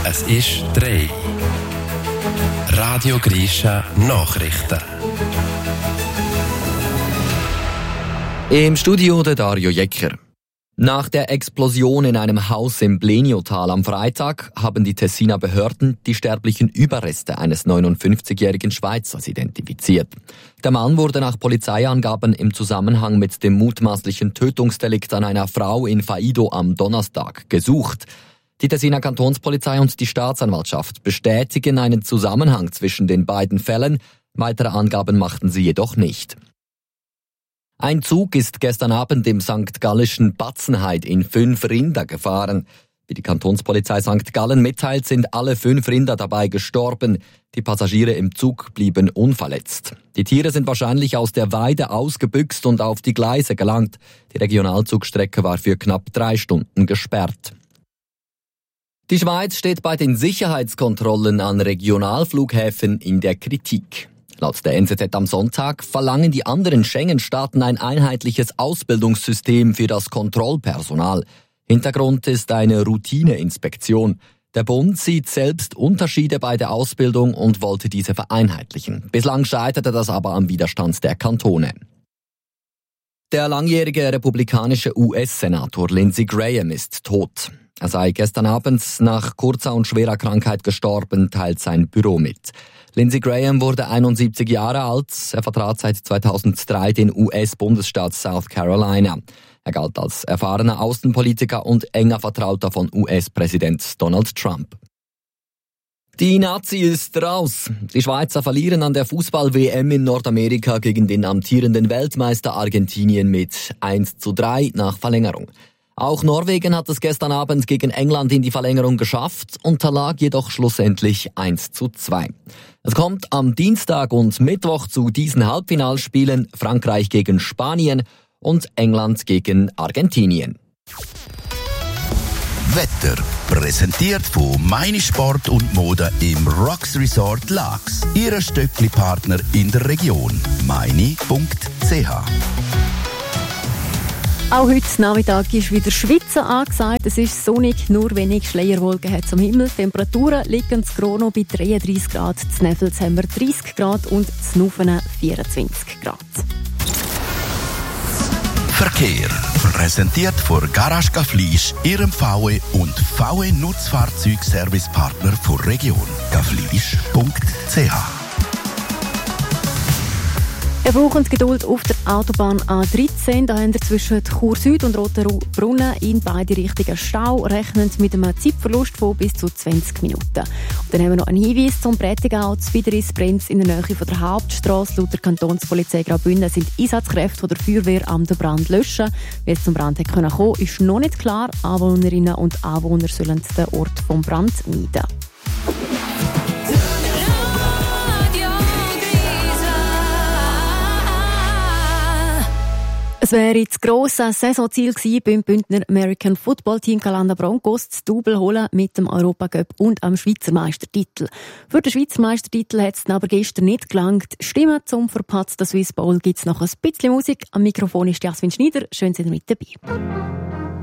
Es ist 3. Radio Grisha Nachrichten. Im Studio der Dario Jecker. Nach der Explosion in einem Haus im Bleniotal am Freitag haben die Tessiner Behörden die sterblichen Überreste eines 59-jährigen Schweizers identifiziert. Der Mann wurde nach Polizeiangaben im Zusammenhang mit dem mutmaßlichen Tötungsdelikt an einer Frau in Faido am Donnerstag gesucht. Die Tessiner Kantonspolizei und die Staatsanwaltschaft bestätigen einen Zusammenhang zwischen den beiden Fällen. Weitere Angaben machten sie jedoch nicht. Ein Zug ist gestern Abend im St. Gallischen Batzenheid in 5 Rinder gefahren. Wie die Kantonspolizei St. Gallen mitteilt, sind alle 5 Rinder dabei gestorben. Die Passagiere im Zug blieben unverletzt. Die Tiere sind wahrscheinlich aus der Weide ausgebüxt und auf die Gleise gelangt. Die Regionalzugstrecke war für knapp 3 Stunden gesperrt. Die Schweiz steht bei den Sicherheitskontrollen an Regionalflughäfen in der Kritik. Laut der NZZ am Sonntag verlangen die anderen Schengen-Staaten ein einheitliches Ausbildungssystem für das Kontrollpersonal. Hintergrund ist eine Routineinspektion. Der Bund sieht selbst Unterschiede bei der Ausbildung und wollte diese vereinheitlichen. Bislang scheiterte das aber am Widerstand der Kantone. Der langjährige republikanische US-Senator Lindsey Graham ist tot. Er sei gestern Abend nach kurzer und schwerer Krankheit gestorben, teilt sein Büro mit. Lindsey Graham wurde 71 Jahre alt. Er vertrat seit 2003 den US-Bundesstaat South Carolina. Er galt als erfahrener Außenpolitiker und enger Vertrauter von US-Präsident Donald Trump. Die Nazi ist raus. Die Schweizer verlieren an der Fußball-WM in Nordamerika gegen den amtierenden Weltmeister Argentinien mit 1:3 nach Verlängerung. Auch Norwegen hat es gestern Abend gegen England in die Verlängerung geschafft, unterlag jedoch schlussendlich 1:2. Es kommt am Dienstag und Mittwoch zu diesen Halbfinalspielen: Frankreich gegen Spanien und England gegen Argentinien. Wetter präsentiert von Meine Sport und Mode im Rocks Resort Laax. Ihre Stöckli-Partner in der Region. meine.ch. Auch heute Nachmittag ist wieder Schwitzen angesagt. Es ist sonnig, nur wenig Schleierwolken hat es am Himmel. Temperaturen liegen in Grono bei 33 Grad, in Neffels haben wir 30 Grad und in Nuffenen 24 Grad. Verkehr präsentiert von Garage Gaflisch, Ihrem VW und VW Nutzfahrzeugservicepartner der Region. gaflisch.ch. Ihr braucht Geduld auf der Autobahn A13. Da habt ihr zwischen Chur Süd und Rotenbrunnen in beide Richtungen Stau. Rechnet mit einem Zeitverlust von bis zu 20 Minuten. Und dann haben wir noch einen Hinweis zum Prättigau. Wieder ist Brenz in der Nähe von der Hauptstrasse. Laut der Kantonspolizei Graubünden sind Einsatzkräfte der Feuerwehr am den Brand löschen. Wie es zum Brand kommen konnte, ist noch nicht klar. Anwohnerinnen und Anwohner sollen den Ort vom Brand meiden. Es wäre das grosse Saisonziel gewesen, beim Bündner American Football Team Galanda Broncos das Double holen mit dem Europacup und am Schweizer Meistertitel. Für den Schweizer Meistertitel hat es aber gestern nicht gelangt. Stimmen zum verpatzten Swiss Bowl gibt es noch ein bisschen Musik. Am Mikrofon ist Jasmin Schneider. Schön, dass ihr mit dabei.